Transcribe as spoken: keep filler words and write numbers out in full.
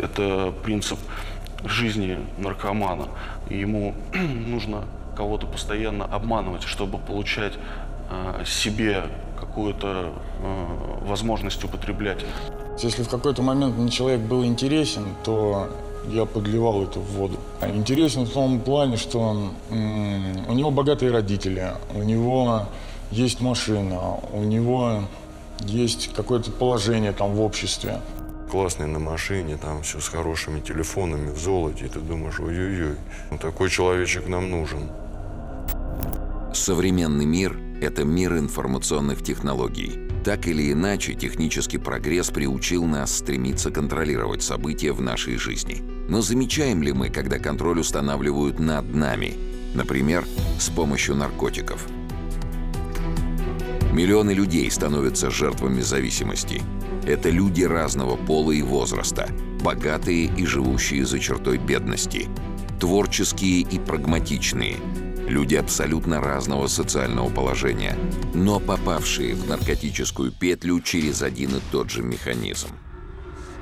Это принцип жизни наркомана. И ему нужно кого-то постоянно обманывать, чтобы получать э, себе какую-то э, возможность употреблять. Если в какой-то момент мне человек был интересен, то я подливал это в воду. Интересен в том плане, что м, у него богатые родители, у него есть машина, у него есть какое-то положение там в обществе. Классный на машине, там все с хорошими телефонами, в золоте. И ты думаешь, ой-ой-ой, ну, такой человечек нам нужен. Современный мир — это мир информационных технологий. Так или иначе, технический прогресс приучил нас стремиться контролировать события в нашей жизни. Но замечаем ли мы, когда контроль устанавливают над нами? Например, с помощью наркотиков. Миллионы людей становятся жертвами зависимости. Это люди разного пола и возраста, богатые и живущие за чертой бедности, творческие и прагматичные, люди абсолютно разного социального положения, но попавшие в наркотическую петлю через один и тот же механизм.